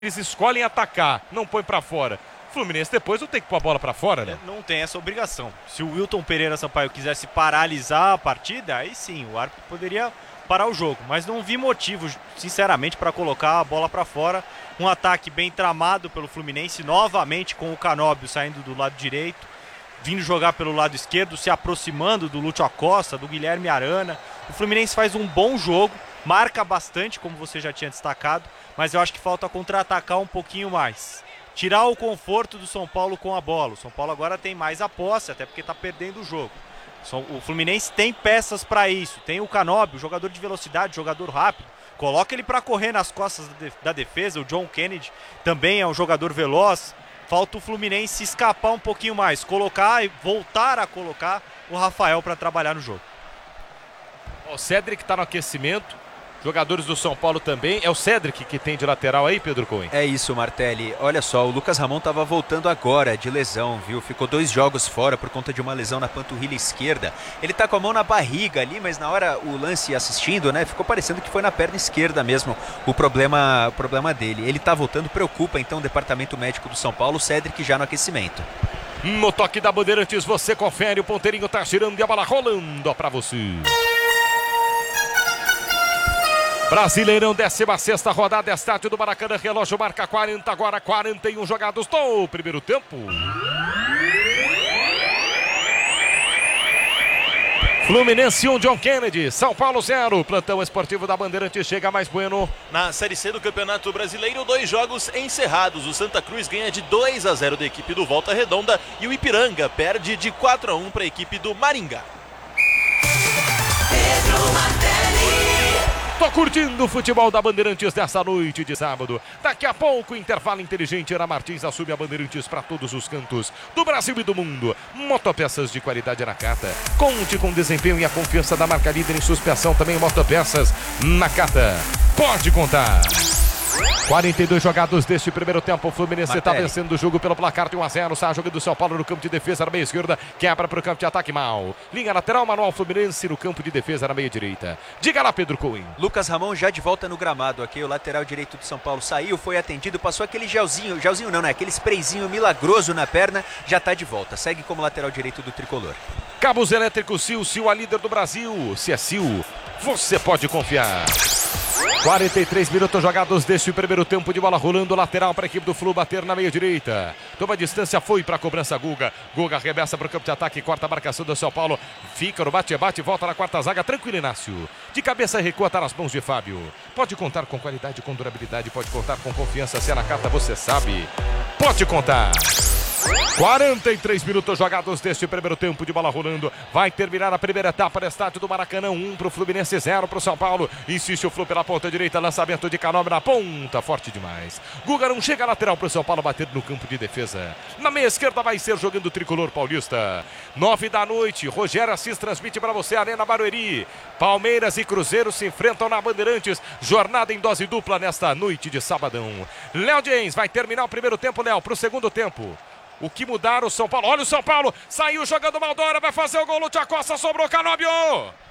Eles escolhem atacar, não põe pra fora. O Fluminense depois não tem que pôr a bola pra fora, né? Não tem essa obrigação. Se o Wilton Pereira Sampaio quisesse paralisar a partida, aí sim, o árbitro poderia parar o jogo. Mas não vi motivo, sinceramente, para colocar a bola pra fora. Um ataque bem tramado pelo Fluminense, novamente com o Canóbio saindo do lado direito, vindo jogar pelo lado esquerdo, se aproximando do Lúcio Acosta, do Guilherme Arana. O Fluminense faz um bom jogo, marca bastante, como você já tinha destacado, mas eu acho que falta contra-atacar um pouquinho mais. Tirar o conforto do São Paulo com a bola. O São Paulo agora tem mais a posse, até porque está perdendo o jogo. O Fluminense tem peças para isso. Tem o Canóbio, jogador de velocidade, jogador rápido. Coloca ele para correr nas costas da defesa. O John Kennedy também é um jogador veloz. Falta o Fluminense escapar um pouquinho mais. Colocar e voltar a colocar o Rafael para trabalhar no jogo. O Cédric está no aquecimento. Jogadores do São Paulo também. É o Cédric que tem de lateral aí, Pedro Cohen? É isso, Martelli. Olha só, o Lucas Ramon estava voltando agora de lesão, viu? Ficou 2 jogos fora por conta de uma lesão na panturrilha esquerda. Ele tá com a mão na barriga ali, mas na hora o lance assistindo, né? Ficou parecendo que foi na perna esquerda mesmo o problema dele. Ele tá voltando, preocupa então o departamento médico do São Paulo, o Cédric já no aquecimento. No toque da Bandeirantes, você confere, o ponteirinho tá girando e a bola rolando pra você. Brasileirão, 16ª rodada, estádio do Maracanã, relógio marca 40, agora 41 jogados do primeiro tempo. Fluminense 1, John Kennedy, São Paulo 0, plantão esportivo da Bandeirantes chega mais bueno. Na Série C do Campeonato Brasileiro, 2 jogos encerrados. O Santa Cruz ganha de 2-0 da equipe do Volta Redonda e o Ipiranga perde de 4-1 para a equipe do Maringá. Tô curtindo o futebol da Bandeirantes dessa noite de sábado. Daqui a pouco, intervalo inteligente. Ana Martins assume a Bandeirantes para todos os cantos do Brasil e do mundo. Motopeças de qualidade Nakata. Conte com o desempenho e a confiança da marca líder em suspensão. Também Motopeças Nakata. Pode contar. 42 jogados deste primeiro tempo. O Fluminense está vencendo o jogo pelo placar de 1-0. Sai jogando do São Paulo no campo de defesa na meia esquerda. Quebra para o campo de ataque mal. Linha lateral, Manuel Fluminense no campo de defesa na meia direita. Diga lá, Pedro Cohen. Lucas Ramon já de volta no gramado aqui. O lateral direito do São Paulo saiu, foi atendido, passou aquele gelzinho não, né? Aquele sprayzinho milagroso na perna. Já está de volta. Segue como lateral direito do tricolor. Cabos elétricos Sil, a líder do Brasil. Se é Sil, você pode confiar. 43 minutos jogados deste primeiro tempo, de bola rolando, lateral para a equipe do Flu bater na meia direita. Toma distância, foi para a cobrança Guga. Guga arremessa para o campo de ataque, corta a marcação do São Paulo. Fica no bate-bate, volta na quarta zaga, tranquilo Inácio. De cabeça recua, está nas mãos de Fábio. Pode contar com qualidade, com durabilidade, pode contar com confiança. Se é na carta, você sabe. Pode contar. 43 minutos jogados deste primeiro tempo, de bola rolando. Vai terminar a primeira etapa do estádio do Maracanã. 1 para o Fluminense, 0 para o São Paulo. Insiste o Flu pela ponta direita, lançamento de Canóbio na ponta, forte demais. Guga não chega, lateral para o São Paulo bater no campo de defesa. Na meia esquerda vai ser jogando o tricolor paulista. 9 da noite, Rogério Assis transmite para você, Arena Barueri. Palmeiras e Cruzeiro se enfrentam na Bandeirantes. Jornada em dose dupla nesta noite de sabadão. Léo James vai terminar o primeiro tempo, Léo, para o segundo tempo. O que mudaram o São Paulo? Olha o São Paulo, saiu jogando Maldora, vai fazer o gol, Lúcio Acosta, sobrou Canóbio.